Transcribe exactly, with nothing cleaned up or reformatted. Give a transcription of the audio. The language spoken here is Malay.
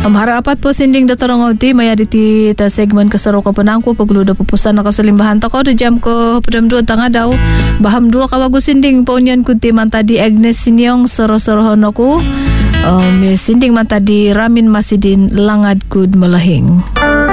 Um, harapat po sinding datarong oti maya diti ta segmen kesero ko penangku paglu da pupusan na kasalimbahan ta ko da jam ko pedam dua tanga daw baham dua kawagu sinding ponyan kunti man tadi Agnes Sinyong sero-sero honoku um, sinding man tadi Ramin Masidin langad kud melahing.